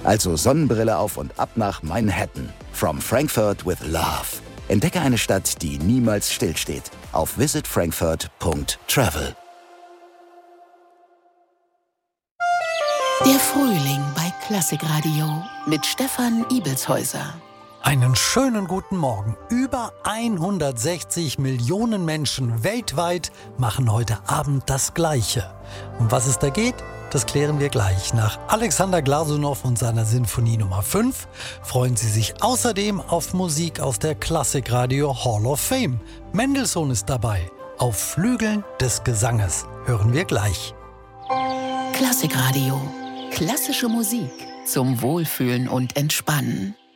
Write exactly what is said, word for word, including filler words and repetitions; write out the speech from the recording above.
Also Sonnenbrille auf und ab nach Manhattan. From Frankfurt with Love. Entdecke eine Stadt, die niemals stillsteht. Auf visit frankfurt punkt travel. Der Frühling bei Klassikradio mit Stefan Ibelshäuser. Einen schönen guten Morgen. Über hundertsechzig Millionen Menschen weltweit machen heute Abend das Gleiche. Um was es da geht, das klären wir gleich. Nach Alexander Glasunow und seiner Sinfonie Nummer fünf freuen Sie sich außerdem auf Musik aus der Klassikradio Hall of Fame. Mendelssohn ist dabei. Auf Flügeln des Gesanges hören wir gleich. Klassikradio. Klassische Musik zum Wohlfühlen und Entspannen.